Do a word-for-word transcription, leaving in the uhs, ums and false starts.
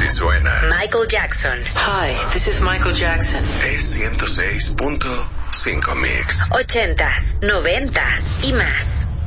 Si suena Michael Jackson. Hi, this is Michael Jackson. Es ciento seis punto cinco Mix. Ochentas, noventas y más.